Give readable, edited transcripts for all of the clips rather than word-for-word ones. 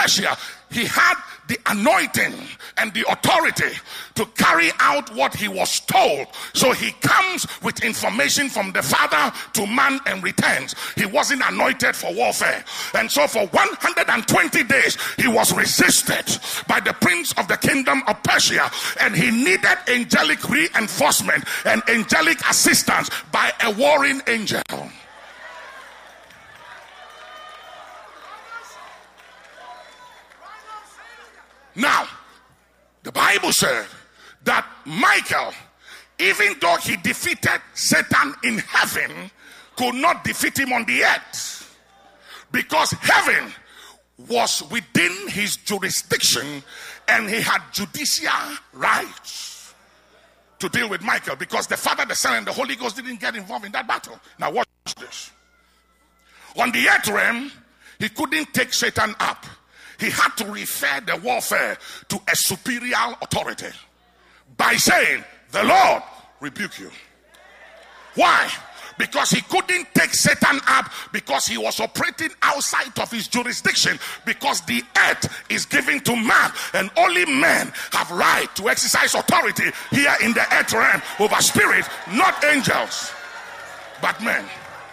Persia, he had the anointing and the authority to carry out what he was told. So he comes with information from the Father to man and returns. He wasn't anointed for warfare. And so for 120 days, he was resisted by the prince of the kingdom of Persia. And he needed angelic reinforcement and angelic assistance by a warring angel. Now, the Bible said that Michael, even though he defeated Satan in heaven, could not defeat him on the earth, because heaven was within his jurisdiction and he had judicial rights to deal with Michael, because the Father, the Son, and the Holy Ghost didn't get involved in that battle. Now watch this. On the earth realm, he couldn't take Satan up. He had to refer the warfare to a superior authority by saying, "The Lord rebuke you." Why? Because he couldn't take Satan up, because he was operating outside of his jurisdiction, because the earth is given to man and only men have right to exercise authority here in the earth realm over spirits, not angels, but men.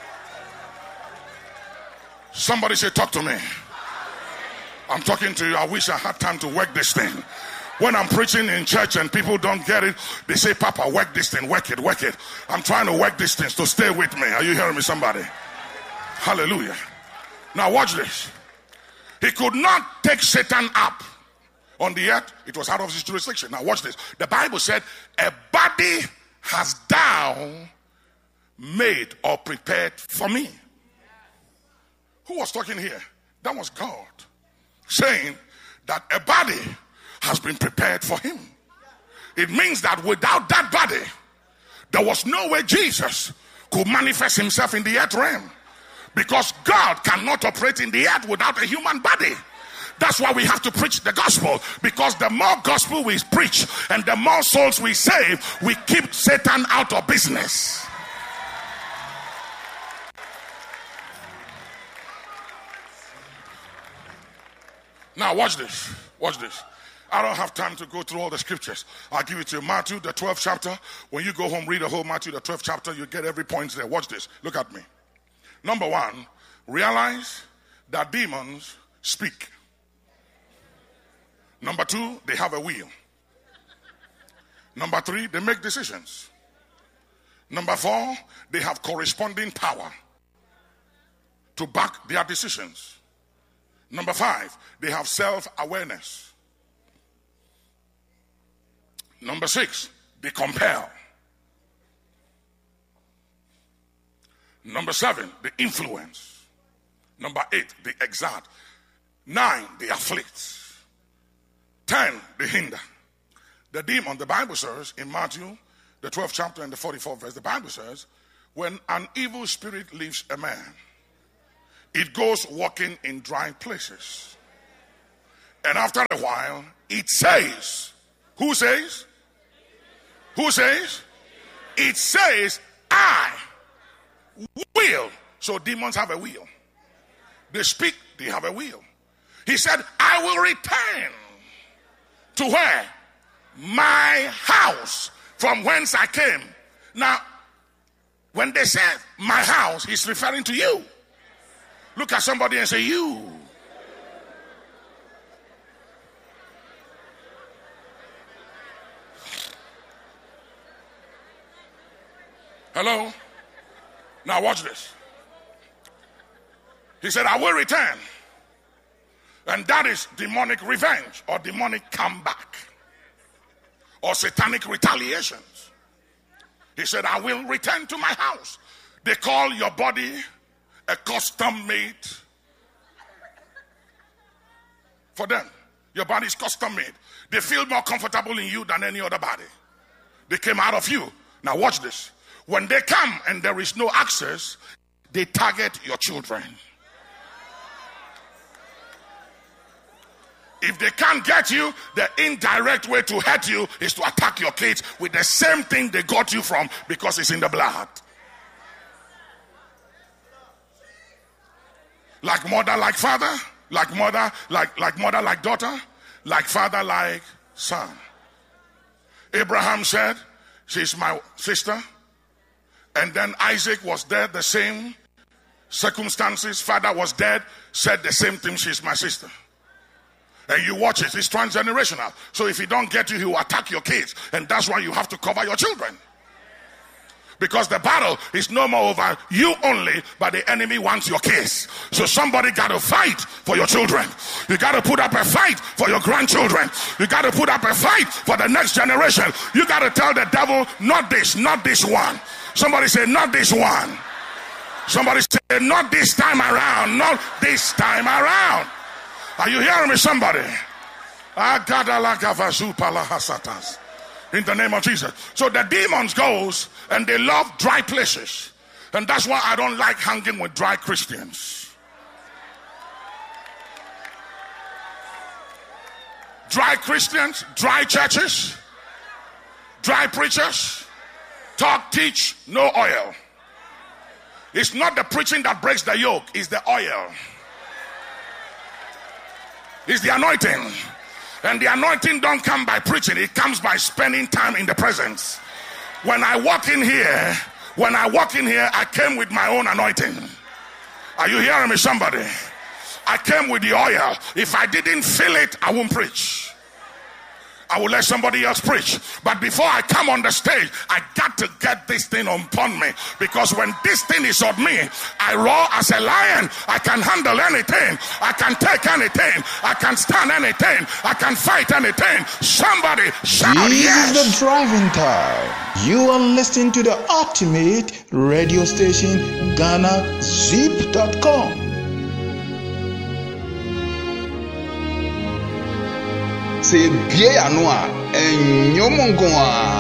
Somebody say, talk to me. I'm talking to you. I wish I had time to work this thing. When I'm preaching in church and people don't get it, they say, "Papa, work this thing, work it, work it." I'm trying to work this thing, so stay with me. Are you hearing me, somebody? Hallelujah. Now watch this. He could not take Satan up on the earth. It was out of his jurisdiction. Now watch this. The Bible said, "A body has thou made or prepared for me." Who was talking here? That was God, saying that a body has been prepared for him. It means that without that body, there was no way Jesus could manifest himself in the earth realm, because God cannot operate in the earth without a human body. That's why we have to preach the gospel, because the more gospel we preach and the more souls we save, we keep Satan out of business. Now watch this. Watch this. I don't have time to go through all the scriptures. I'll give it to you. Matthew, the 12th chapter. When you go home, read the whole Matthew, the 12th chapter. You get every point there. Watch this. Look at me. Number one, realize that demons speak. Number two, they have a will. Number three, they make decisions. Number four, they have corresponding power to back their decisions. Number five, they have self-awareness. Number six, they compel. Number seven, they influence. Number eight, they exert. 9, they afflict. 10, they hinder. The demon, the Bible says in Matthew, the 12th chapter and the 44th verse, the Bible says, when an evil spirit leaves a man, it goes walking in dry places. And after a while, it says, who says? Who says? It says, I will. So demons have a will. They speak, they have a will. He said, I will return to where? My house, from whence I came. Now, when they say my house, he's referring to you. Look at somebody and say, you. Hello? Now watch this. He said, I will return. And that is demonic revenge or demonic comeback or satanic retaliations. He said, I will return to my house. They call your body a custom made for them. Your body is custom made. They feel more comfortable in you than any other body. They came out of you. Now watch this. When they come and there is no access, they target your children. If they can't get you, the indirect way to hurt you is to attack your kids with the same thing they got you from, because it's in the blood. Like mother, like father, Like mother, like daughter, like father, like son. Abraham said, she's my sister. And then Isaac was dead, the same circumstances. Father was dead, said the same thing, she's my sister. And you watch it, it's transgenerational. So if he don't get you, he will attack your kids. And that's why you have to cover your children. Because the battle is no more over you only, but the enemy wants your kids. So somebody got to fight for your children. You got to put up a fight for your grandchildren. You got to put up a fight for the next generation. You got to tell the devil, not this one. Somebody say, not this one. Somebody say, not this time around. Not this time around. Are you hearing me, somebody? In the name of Jesus. So the demons goes and they love dry places. And that's why I don't like hanging with dry Christians. Dry Christians, dry churches, dry preachers, talk, teach, no oil. It's not the preaching that breaks the yoke, it's the oil. It's the anointing. And the anointing don't come by preaching, it comes by spending time in the presence. When I walk in here, I came with my own anointing. Are you hearing me, somebody? I came with the oil. If I didn't feel it, I won't preach. I will let somebody else preach. But before I come on the stage, I got to get this thing upon me. Because when this thing is on me, I roar as a lion. I can handle anything. I can take anything. I can stand anything. I can fight anything. Somebody shout yes. This is the driving time. You are listening to the ultimate radio station, GhanaZip.com. Se bie ano a enyomonko a